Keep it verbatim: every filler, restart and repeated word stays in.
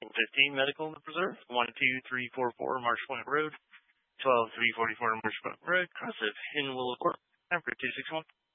fifteen Medical in the Preserve, one two three four four Marsh Point Road, twelve three forty-four Marsh Point Road, Crossip in Willow Court. Time for two six one.